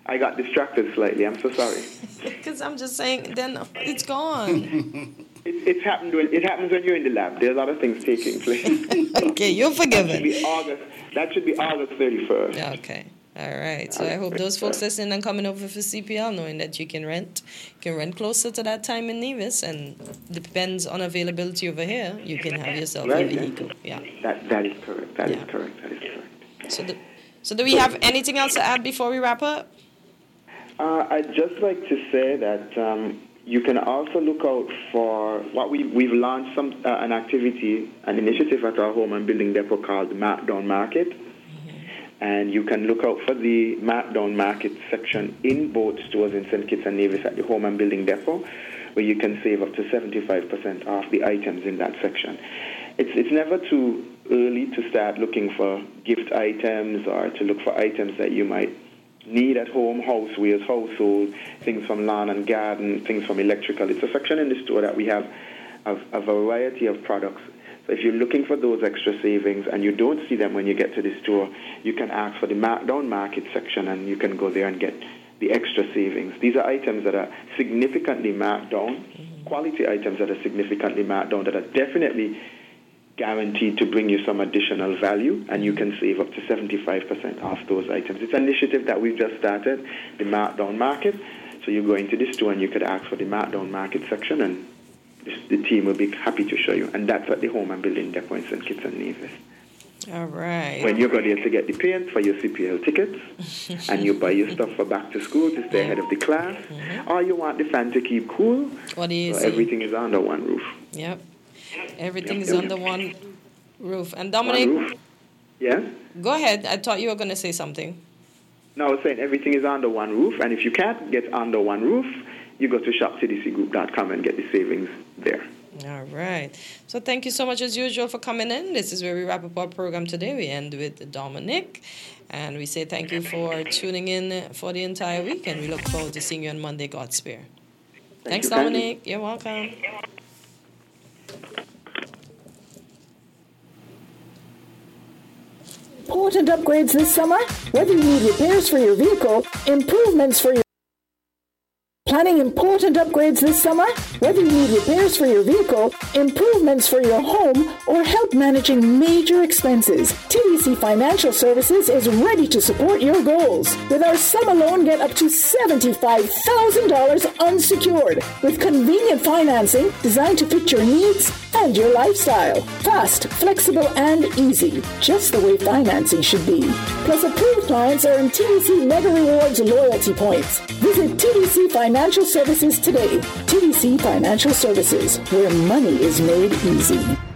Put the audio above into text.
I got distracted slightly. I'm so sorry. Because I'm just saying, then it's gone. It happens when you're in the lab. There's a lot of things taking place. Okay, you're forgiven. That should be August 31st. Okay. All right. So I hope those folks listening and coming over for CPL, knowing that you can rent closer to that time in Nevis, and depends on availability over here. You can have yourself a vehicle. Yeah. That is correct. That is correct. So do we have anything else to add before we wrap up? I'd just like to say that you can also look out for what we've launched an activity, an initiative at our home and building depot called the Markdown Market. And you can look out for the Markdown Market section in both stores in St. Kitts and Nevis at the Home and Building Depot, where you can save up to 75% off the items in that section. It's never too early to start looking for gift items or to look for items that you might need at home, housewares, household, things from lawn and garden, things from electrical. It's a section in the store that we have a variety of products. So if you're looking for those extra savings and you don't see them when you get to the store, you can ask for the Markdown Market section and you can go there and get the extra savings. These are items that are significantly marked down, quality items that are significantly marked down, that are definitely guaranteed to bring you some additional value, and you can save up to 75% off those items. It's an initiative that we've just started, the Markdown Market. So you go into the store and you could ask for the Markdown Market section, and the team will be happy to show you. And that's at the Home and Building Depot in St. Kitts and Nevis. All right. When you go there to get the paint for your CPL tickets, and you buy your stuff for back to school to stay ahead of the class, or you want the fan to keep cool, what do you so see? Everything is under one roof. Yep. Everything is under one roof. And Dominic, yes? Go ahead. I thought you were going to say something. No, I was saying everything is under one roof, and if you can't get under one roof, you go to shoptdcgroup.com and get the savings there. All right. So thank you so much as usual for coming in. This is where we wrap up our program today. We end with Dominic, and we say thank you for tuning in for the entire week, and we look forward to seeing you on Monday, God spare. Thanks, Dominic. You're welcome. Important upgrades this summer? Whether you need repairs for your vehicle, improvements for your planning important upgrades this summer? Whether you need repairs for your vehicle, improvements for your home, or help managing major expenses, TDC Financial Services is ready to support your goals. With our summer loan, get up to $75,000 unsecured with convenient financing designed to fit your needs and your lifestyle. Fast, flexible, and easy, just the way financing should be. Plus, approved clients earn TDC Mega Rewards loyalty points. Visit TDC Financial Services today. TDC Financial Services, where money is made easy.